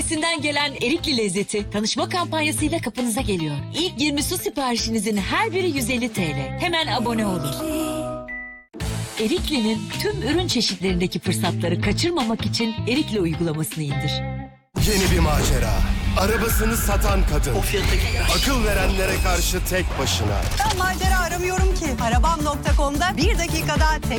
ailesinden gelen Erikli lezzeti tanışma kampanyasıyla kapınıza geliyor. İlk 20 su siparişinizin her biri 150 TL. Hemen abone olun. Erikli'nin tüm ürün çeşitlerindeki fırsatları kaçırmamak için Erikli uygulamasını indir. Yeni bir macera. Arabasını satan kadın. Akıl verenlere karşı tek başına. Ben macera aramıyorum ki. Arabam.com'da 1 dakikada